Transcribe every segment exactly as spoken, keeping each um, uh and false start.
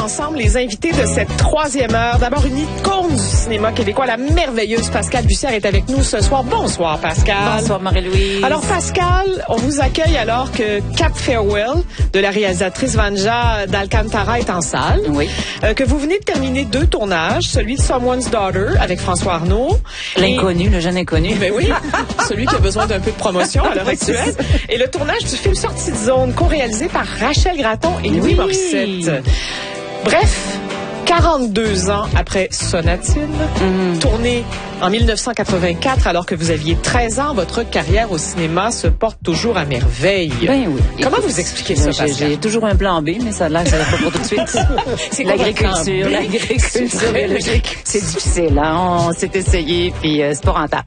ensemble les invités de cette troisième heure. D'abord, une icône du cinéma québécois, la merveilleuse Pascale Bussière est avec nous ce soir. Bonsoir, Pascale. Bonsoir, Marie-Louise. Alors, Pascale, on vous accueille alors que Cap Farewell de la réalisatrice Vanja d'Alcantara est en salle. Oui. Euh, que vous venez de terminer deux tournages, celui de Someone's Daughter avec François Arnaud. L'inconnu, et... le jeune inconnu. Ben oui, celui qui a besoin d'un peu de promotion à l'heure actuelle. Et le tournage du film Sortie de zone, co-réalisé par Rachel Gratton et Louis Oui. Morissette. Bref, quarante-deux ans après Sonatine, mmh. tourné en mille neuf cent quatre-vingt-quatre, alors que vous aviez treize ans, votre carrière au cinéma se porte toujours à merveille. Ben oui. Comment Écoute, vous expliquez ça, Pascal? J'ai toujours un plan B, mais ça a l'air que ça va pas pour tout de suite. C'est l'agriculture, l'agriculture biologique. C'est difficile, hein? On s'est essayé, puis euh, c'est pas rentable.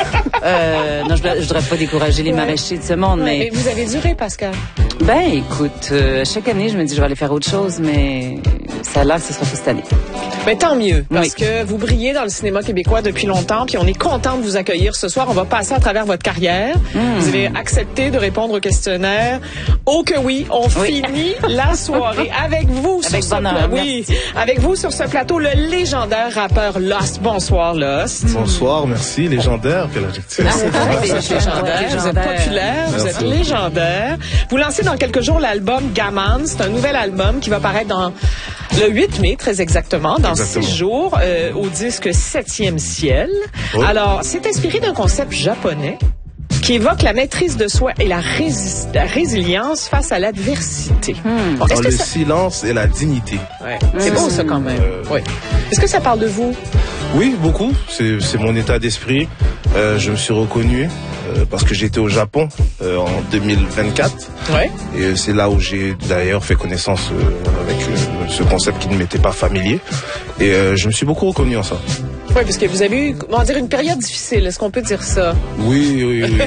euh, non, je ne voudrais pas décourager les ouais. maraîchers de ce monde, ouais, mais... mais vous avez duré, Pascal? Ben, écoute, euh, chaque année, je me dis, je vais aller faire autre chose, mais ça a l'air que ce sera pas cette année. Mais tant mieux, parce oui. que vous brillez dans le cinéma québécois depuis longtemps, puis on est content de vous accueillir ce soir. On va passer à travers votre carrière. Mmh. Vous avez accepté de répondre au questionnaire. Oh que oui, on oui. finit la soirée avec vous avec sur bonheur, ce plateau. Oui, avec vous sur ce plateau, le légendaire rappeur Lost. Bonsoir, Lost. Bonsoir, merci. Légendaire, quel adjectif. Ah, c'est vrai, c'est légendaire. Vous êtes populaire, merci. Vous êtes légendaire. Vous lancez dans quelques jours l'album Gaman. C'est un nouvel album qui va paraître dans le huit mai, très exactement, dans exactement. six jours, euh, au disque Septième ciel. Oui. Alors, c'est inspiré d'un concept japonais qui évoque la maîtrise de soi et la, rési- la résilience face à l'adversité. Hmm. Bon, Dans le ça... silence et la dignité. Ouais. C'est mmh. beau, ça, quand même. Euh... Oui. Est-ce que ça parle de vous? Oui, beaucoup. C'est, c'est mon état d'esprit. Euh, je me suis reconnu euh, parce que j'étais au Japon euh, en deux mille vingt-quatre. Ouais. Et c'est là où j'ai d'ailleurs fait connaissance euh, avec euh, ce concept qui ne m'était pas familier. Et euh, je me suis beaucoup reconnu en ça. Oui, parce que vous avez eu, comment dire, une période difficile. Est-ce qu'on peut dire ça? Oui, oui, oui.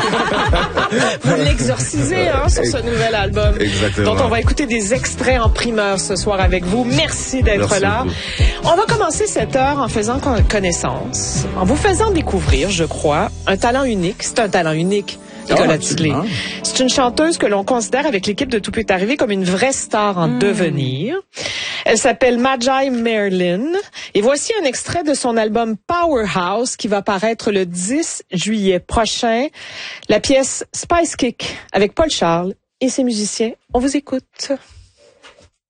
Vous l'exorcisez, hein, sur ce nouvel album. Exactement. Dont on va écouter des extraits en primeur ce soir avec vous. Merci d'être Merci là. beaucoup. On va commencer cette heure en faisant connaissance, en vous faisant découvrir, je crois, un talent unique. C'est un talent unique. Nicolas Tigley. C'est une chanteuse que l'on considère avec l'équipe de Tout peut arriver comme une vraie star en mmh. devenir. Elle s'appelle Majai Merlin. Et voici un extrait de son album Powerhouse qui va paraître le dix juillet prochain. La pièce Spice Kick avec Paul Charles et ses musiciens. On vous écoute.